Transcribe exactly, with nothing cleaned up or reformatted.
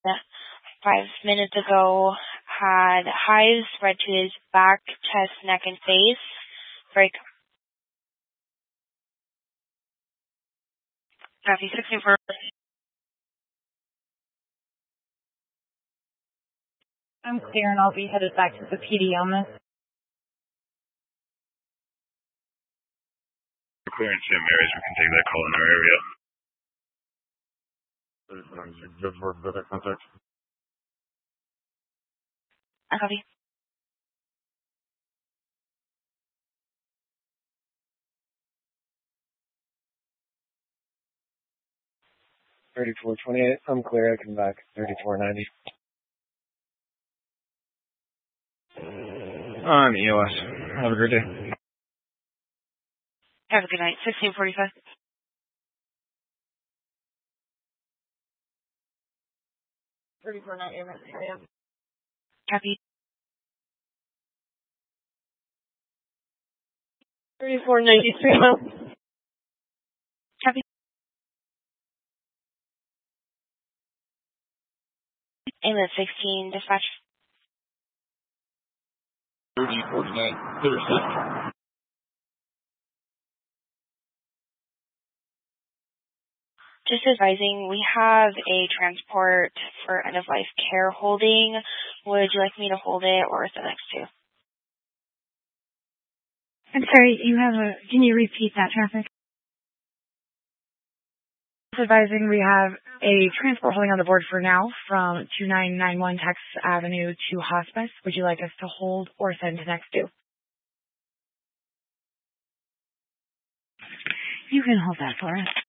five minutes ago had hives spread to his back, chest, neck, and face. Break. Copy sixteen for. I'm clear and I'll be headed back to the P D on this. Clear in Saint Mary's, we can take that call in our area. Just for better contact. I copy. thirty-four twenty-eight, I'm clear, I come back. thirty-four ninety. On E O S. Have a great day. Have a good night. sixteen forty-five. thirty-four ninety. Copy. thirty-four ninety-three. Copy. Ambulance sixteen, dispatch. thirty forty-nine, Thursday. Just advising, we have a transport for end-of-life care holding. Would you like me to hold it or the next two? I'm sorry, you have a, can you repeat that traffic? Just advising, we have a transport holding on the board for now from two nine nine one Texas Avenue to hospice. Would you like us to hold or send to next due? You can hold that for us.